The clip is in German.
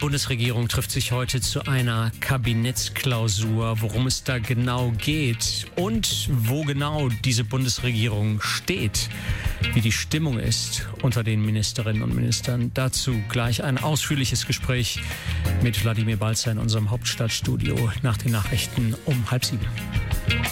Bundesregierung trifft sich heute zu einer Kabinettsklausur. Worum es da genau geht und wo genau diese Bundesregierung steht, wie die Stimmung ist unter den Ministerinnen und Ministern. Dazu gleich ein ausführliches Gespräch mit Wladimir Balzer in unserem Hauptstadtstudio nach den Nachrichten um 6:30.